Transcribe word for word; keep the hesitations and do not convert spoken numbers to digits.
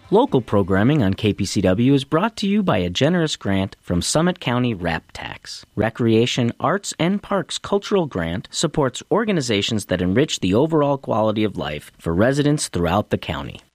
Local programming on K P C W is brought to you by a generous grant from Summit County RAP Tax. Recreation, Arts, and Parks Cultural Grant supports organizations that enrich the overall quality of life for residents throughout the county.